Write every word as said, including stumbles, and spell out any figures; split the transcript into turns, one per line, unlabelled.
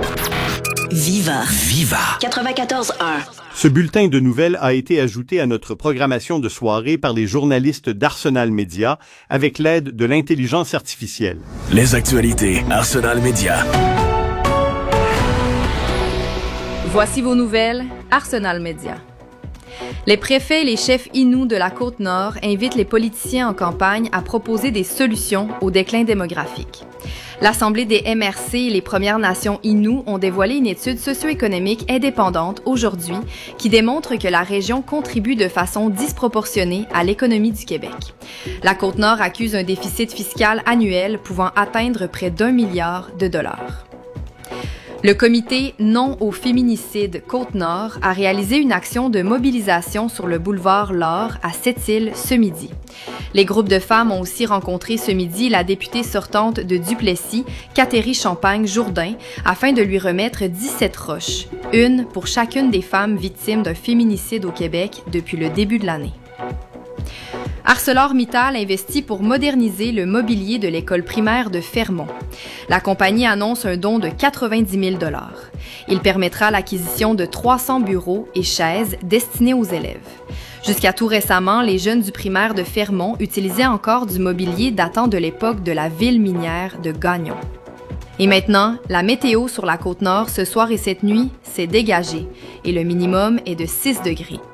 Viva.
Viva.
quatre-vingt-quatorze un.
Ce bulletin de nouvelles a été ajouté à notre programmation de soirée par les journalistes d'Arsenal Média avec l'aide de l'intelligence artificielle.
Les actualités Arsenal Média.
Voici vos nouvelles, Arsenal Média. Les préfets et les chefs Innu de la Côte-Nord invitent les politiciens en campagne à proposer des solutions au déclin démographique. L'Assemblée des M R C et les Premières Nations Innu ont dévoilé une étude socio-économique indépendante aujourd'hui qui démontre que la région contribue de façon disproportionnée à l'économie du Québec. La Côte-Nord accuse un déficit fiscal annuel pouvant atteindre près d'un milliard de dollars. Le comité Non au féminicide Côte-Nord a réalisé une action de mobilisation sur le boulevard Laure à Sept-Îles ce midi. Les groupes de femmes ont aussi rencontré ce midi la députée sortante de Duplessis, Catherine Champagne-Jourdain, afin de lui remettre dix-sept roches, une pour chacune des femmes victimes d'un féminicide au Québec depuis le début de l'année. ArcelorMittal investit pour moderniser le mobilier de l'école primaire de Fermont. La compagnie annonce un don de quatre-vingt-dix mille dollars. Il permettra l'acquisition de trois cents bureaux et chaises destinés aux élèves. Jusqu'à tout récemment, les jeunes du primaire de Fermont utilisaient encore du mobilier datant de l'époque de la ville minière de Gagnon. Et maintenant, la météo sur la Côte-Nord ce soir et cette nuit, c'est dégagé et le minimum est de six degrés.